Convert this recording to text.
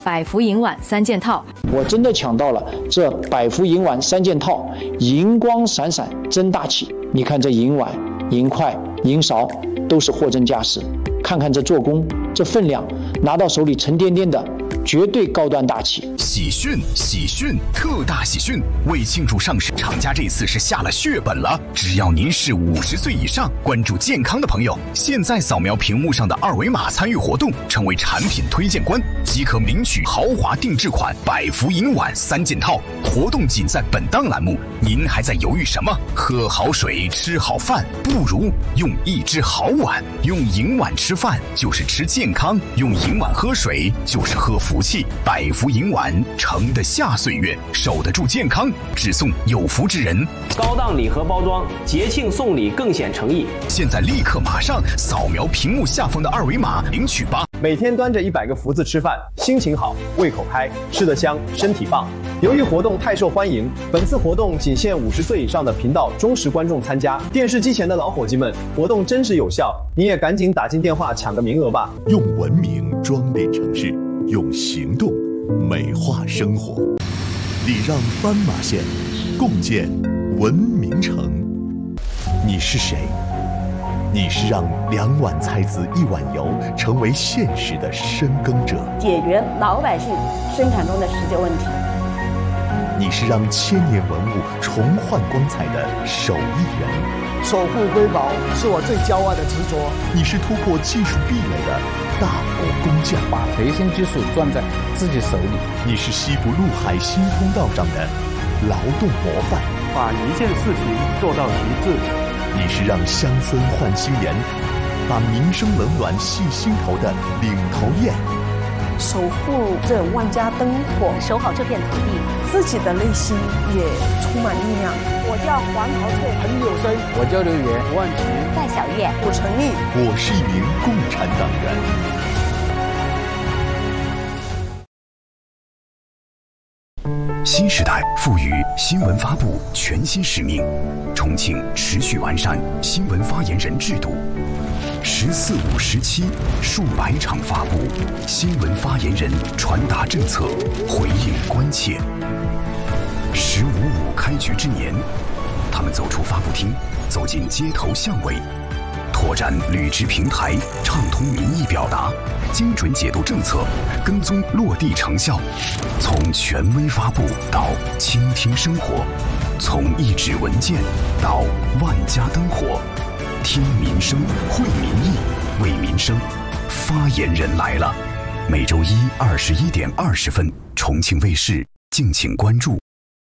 百福银碗3件套。 我真的抢到了这百福银碗3件套，银光闪闪，真大气。你看这银碗、银筷、银勺都是货真价实，看看这做工，这分量，拿到手里沉甸甸的，绝对高端大气。 喜讯，特大喜讯！为庆祝上市，厂家这次是下了血本了。只要您是50岁以上，关注健康的朋友，现在扫描屏幕上的二维码参与活动，成为产品推荐官，即可领取豪华定制款百福银碗3件套。活动仅在本档栏目，您还在犹豫什么？喝好水，吃好饭，不如用一只好碗。用银碗吃饭就是吃健康，用银碗喝水就是喝福气。百福银碗盛得下岁月，守得住健康，只送有福之人。 高档礼盒包装，节庆送礼更显诚意。 现在立刻马上扫描屏幕下方的二维码领取吧。 每天端着100个福字吃饭，心情好，胃口开，吃得香，身体棒。由于活动太受欢迎，本次活动仅限50岁以上的频道忠实观众参加。电视机前的老伙计们，活动真实有效，你也赶紧打进电话抢个名额吧。 用文明装点城市，用行动美化生活。礼让斑马线，共建文明城。你是谁？你是让2碗菜籽1碗油成为现实的深耕者， 解决老百姓生产中的实际问题。 你是让千年文物重焕光彩的手艺人， 守护瑰宝是我最骄傲的执着。 你是突破技术壁垒的大国工匠， 把核心技术攥在自己手里。 你是西部陆海新通道上的劳动模范， 把一件事情做到极致。 你是让乡村换新颜，把民生冷暖系心头的领头雁。 守护这万家灯火，守好这片土地，自己的内心也充满力量。 我叫黄桃翠，很有声。 我叫刘源， 我万琪， 戴小月， 我陈毅。 我是一名共产党员。 新时代赋予新闻发布全新使命，重庆持续完善新闻发言人制度。14、5、17数百场发布，新闻发言人传达政策，回应关切。15、5开局之年，他们走出发布厅，走进街头巷尾，拓展履职平台，畅通民意表达，精准解读政策，跟踪落地成效。从权威发布到倾听生活，从一纸文件到万家灯火，听民生，会民意，为民生。发言人来了，每周一21点20分，重庆卫视敬请关注。